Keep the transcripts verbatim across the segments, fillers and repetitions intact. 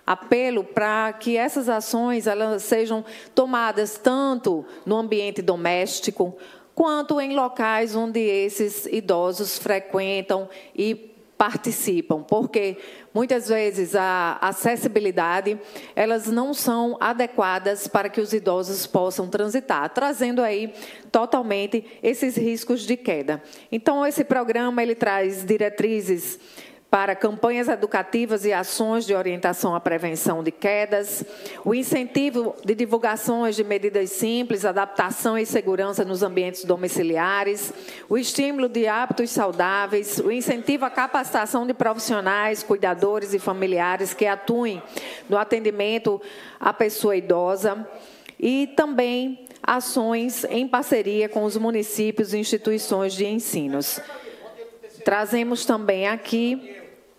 apelo para que essas ações elas sejam tomadas tanto no ambiente doméstico, quanto em locais onde esses idosos frequentam e participam, porque muitas vezes a acessibilidade, elas não são adequadas para que os idosos possam transitar, trazendo aí totalmente esses riscos de queda. Então, esse programa ele traz diretrizes para campanhas educativas e ações de orientação à prevenção de quedas, o incentivo de divulgações de medidas simples, adaptação e segurança nos ambientes domiciliares, o estímulo de hábitos saudáveis, o incentivo à capacitação de profissionais, cuidadores e familiares que atuem no atendimento à pessoa idosa e também ações em parceria com os municípios e instituições de ensinos. Trazemos também aqui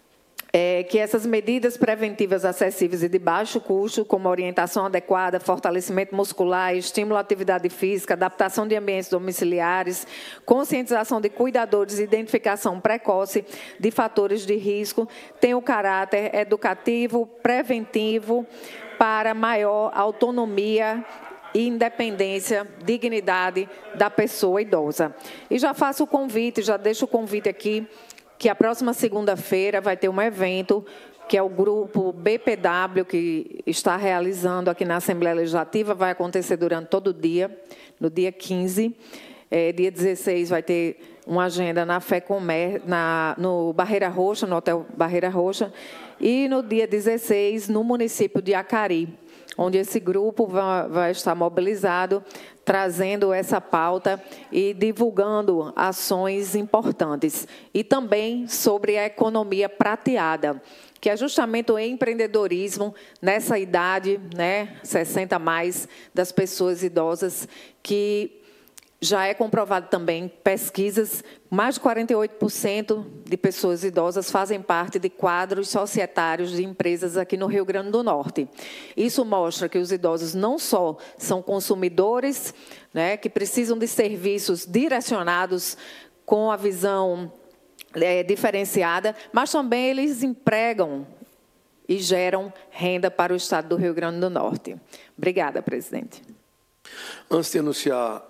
é, que essas medidas preventivas acessíveis e de baixo custo, como orientação adequada, fortalecimento muscular, estímulo à atividade física, adaptação de ambientes domiciliares, conscientização de cuidadores e identificação precoce de fatores de risco, tem o caráter educativo, preventivo, para maior autonomia e independência, dignidade da pessoa idosa. E já faço o convite, já deixo o convite aqui, que a próxima segunda-feira vai ter um evento, que é o grupo B P W, que está realizando aqui na Assembleia Legislativa, vai acontecer durante todo o dia, no dia quinze, é, dia dezesseis vai ter uma agenda na FEComércio, na, no Barreira Roxa, no Hotel Barreira Roxa, e no dia dezesseis, no município de Acari, onde esse grupo vai, vai estar mobilizado, trazendo essa pauta e divulgando ações importantes. E também sobre a economia prateada, que é justamente o empreendedorismo nessa idade, né, sessenta a mais, das pessoas idosas, que já é comprovado também, pesquisas, mais de quarenta e oito por cento de pessoas idosas fazem parte de quadros societários de empresas aqui no Rio Grande do Norte. Isso mostra que os idosos não só são consumidores, né, que precisam de serviços direcionados com a visão é, diferenciada, mas também eles empregam e geram renda para o Estado do Rio Grande do Norte. Obrigada, presidente. Antes de anunciar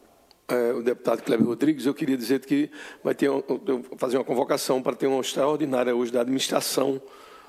É, o deputado Kleber Rodrigues, eu queria dizer que vai ter um, fazer uma convocação para ter uma extraordinária hoje da administração,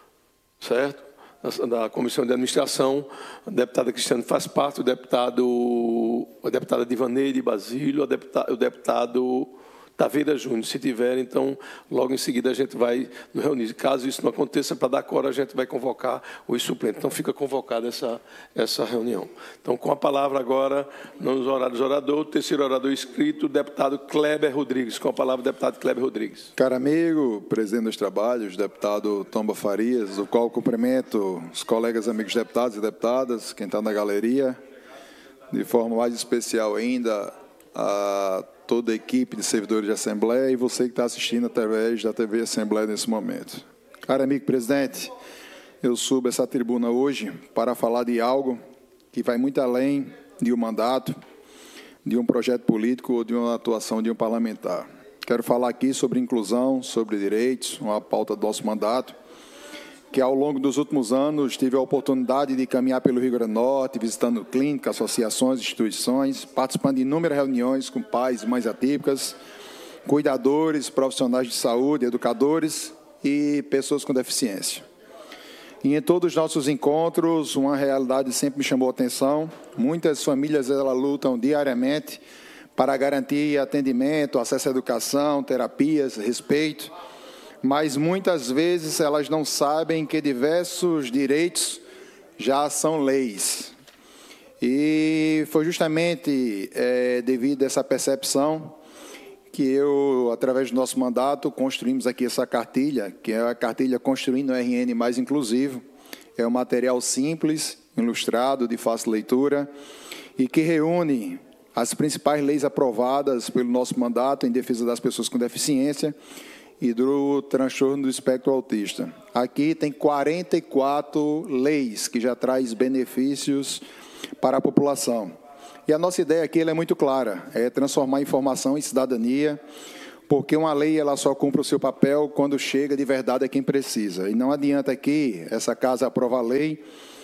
certo? Da, da Comissão de Administração, a deputada Cristiane faz parte, o deputado, a deputada Divaneide Basílio, a deputada, o deputado Taveira Júnior, se tiver, então, logo em seguida a gente vai nos reunir. Caso isso não aconteça, para dar cor, a gente vai convocar os suplentes. Então, fica convocada essa, essa reunião. Então, com a palavra agora, nos horários orador, o terceiro orador inscrito, o deputado Kleber Rodrigues. Com a palavra, o deputado Kleber Rodrigues. Caro amigo, presidente dos trabalhos, deputado Tomba Farias, o qual cumprimento os colegas, amigos deputados e deputadas, quem está na galeria, de forma mais especial ainda, a toda a equipe de servidores de Assembleia e você que está assistindo através da T V Assembleia nesse momento. Caro amigo presidente, eu subo essa tribuna hoje para falar de algo que vai muito além de um mandato, de um projeto político ou de uma atuação de um parlamentar. Quero falar aqui sobre inclusão, sobre direitos, uma pauta do nosso mandato, que ao longo dos últimos anos tive a oportunidade de caminhar pelo Rio Grande do Norte, visitando clínicas, associações, instituições, participando de inúmeras reuniões com pais e mães atípicas, cuidadores, profissionais de saúde, educadores e pessoas com deficiência. E em todos os nossos encontros, uma realidade sempre me chamou a atenção. Muitas famílias elas lutam diariamente para garantir atendimento, acesso à educação, terapias, respeito, mas muitas vezes elas não sabem que diversos direitos já são leis. E foi justamente é, devido a essa percepção que eu, através do nosso mandato, construímos aqui essa cartilha, que é a cartilha Construindo o R N Mais Inclusivo. É um material simples, ilustrado, de fácil leitura, e que reúne as principais leis aprovadas pelo nosso mandato em defesa das pessoas com deficiência e do transtorno do espectro autista. Aqui tem quarenta e quatro leis que já traz benefícios para a população. E a nossa ideia aqui ela é muito clara, é transformar a informação em cidadania, porque uma lei ela só cumpre o seu papel quando chega de verdade a quem precisa. E não adianta aqui essa casa aprovar a lei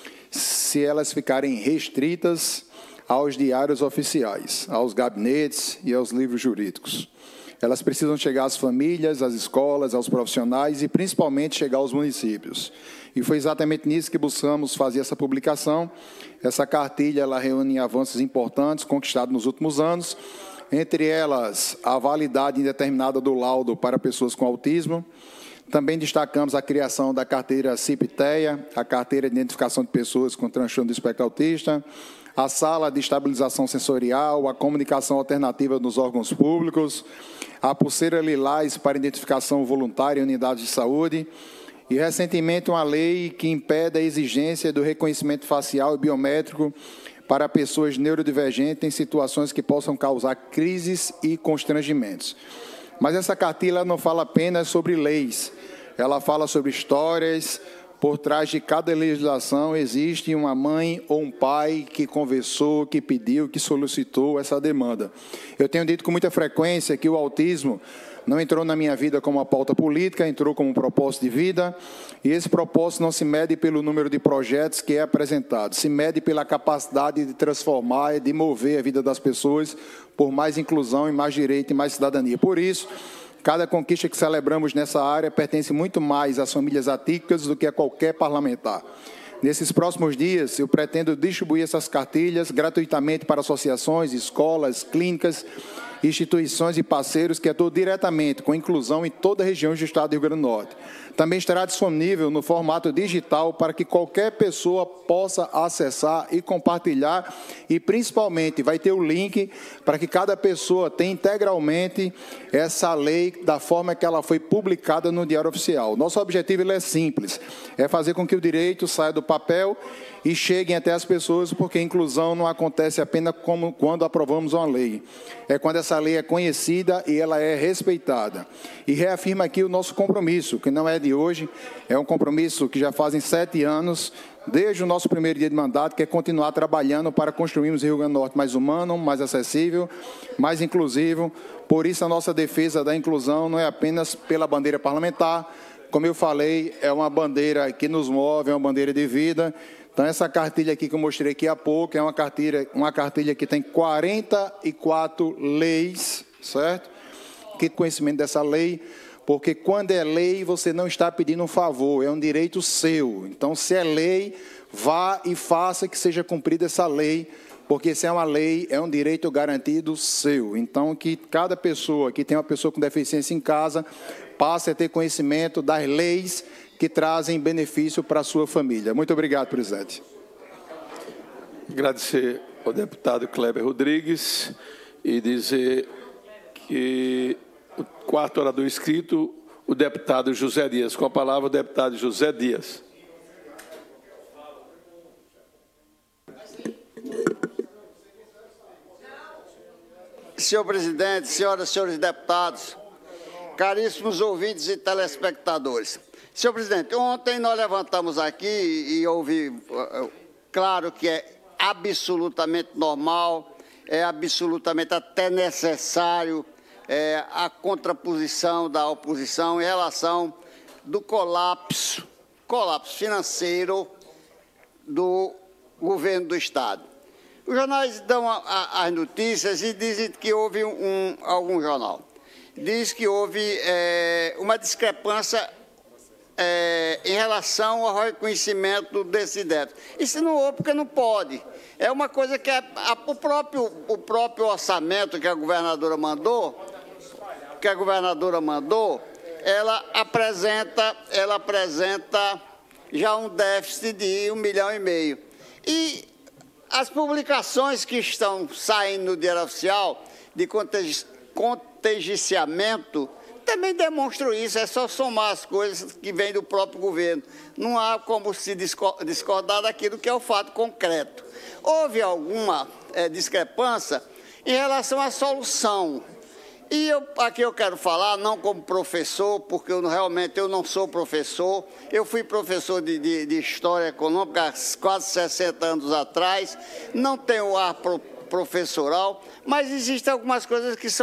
se elas ficarem restritas aos diários oficiais, aos gabinetes e aos livros jurídicos. Elas precisam chegar às famílias, às escolas, aos profissionais e, principalmente, chegar aos municípios. E foi exatamente nisso que buscamos fazer essa publicação. Essa cartilha ela reúne avanços importantes conquistados nos últimos anos, entre elas a validade indeterminada do laudo para pessoas com autismo. Também destacamos a criação da carteira CIP-TEA, a carteira de identificação de pessoas com transtorno do espectro autista, a sala de estabilização sensorial, a comunicação alternativa nos órgãos públicos, a pulseira lilás para identificação voluntária em unidades de saúde e, recentemente, uma lei que impede a exigência do reconhecimento facial e biométrico para pessoas neurodivergentes em situações que possam causar crises e constrangimentos. Mas essa cartilha não fala apenas sobre leis, ela fala sobre histórias. Por trás de cada legislação existe uma mãe ou um pai que conversou, que pediu, que solicitou essa demanda. Eu tenho dito com muita frequência que o autismo não entrou na minha vida como uma pauta política, entrou como um propósito de vida, e esse propósito não se mede pelo número de projetos que é apresentado, se mede pela capacidade de transformar e de mover a vida das pessoas por mais inclusão e mais direito e mais cidadania. Por isso, cada conquista que celebramos nessa área pertence muito mais às famílias atípicas do que a qualquer parlamentar. Nesses próximos dias, eu pretendo distribuir essas cartilhas gratuitamente para associações, escolas, clínicas, instituições e parceiros que atuam diretamente com inclusão em toda a região do Estado do Rio Grande do Norte. Também estará disponível no formato digital para que qualquer pessoa possa acessar e compartilhar e, principalmente, vai ter o link para que cada pessoa tenha integralmente essa lei da forma que ela foi publicada no Diário Oficial. Nosso objetivo ele é simples, é fazer com que o direito saia do papel e cheguem até as pessoas, porque a inclusão não acontece apenas como quando aprovamos uma lei. É quando essa lei é conhecida e ela é respeitada. E reafirma aqui o nosso compromisso, que não é de hoje, é um compromisso que já fazem sete anos, desde o nosso primeiro dia de mandato, que é continuar trabalhando para construirmos o Rio Grande do Norte mais humano, mais acessível, mais inclusivo. Por isso, a nossa defesa da inclusão não é apenas pela bandeira parlamentar, como eu falei, é uma bandeira que nos move, é uma bandeira de vida. Então, essa cartilha aqui que eu mostrei aqui há pouco é uma cartilha, uma cartilha que tem quarenta e quatro leis, certo? Que conhecimento dessa lei, porque quando é lei, você não está pedindo um favor, é um direito seu. Então, se é lei, vá e faça que seja cumprida essa lei, porque se é uma lei, é um direito garantido seu. Então, que cada pessoa que tem uma pessoa com deficiência em casa passe a ter conhecimento das leis que trazem benefício para a sua família. Muito obrigado, presidente. Agradecer ao deputado Kleber Rodrigues e dizer que o quarto orador inscrito, o deputado José Dias. Com a palavra, o deputado José Dias. Senhor presidente, senhoras e senhores deputados, caríssimos ouvintes e telespectadores. Senhor presidente, ontem nós levantamos aqui e houve, claro que é absolutamente normal, é absolutamente até necessário é, a contraposição da oposição em relação do colapso, colapso financeiro do governo do Estado. Os jornais dão a, a, as notícias e dizem que houve um, algum jornal. Diz que houve é, uma discrepância é, em relação ao reconhecimento desse déficit. Isso não houve porque não pode. É uma coisa que é, a, o, próprio, o próprio orçamento que a governadora mandou, que a governadora mandou, ela apresenta, ela apresenta já um déficit de um milhão e meio. E as publicações que estão saindo no Diário Oficial de contingenciamento também demonstram isso, é só somar as coisas que vêm do próprio governo. Não há como se discordar daquilo que é o fato concreto. Houve alguma é, discrepância em relação à solução. E eu, aqui eu quero falar, não como professor, porque eu, realmente eu não sou professor, eu fui professor de, de, de História Econômica há quase sessenta anos atrás, não tenho ar pro, professoral, mas existem algumas coisas que são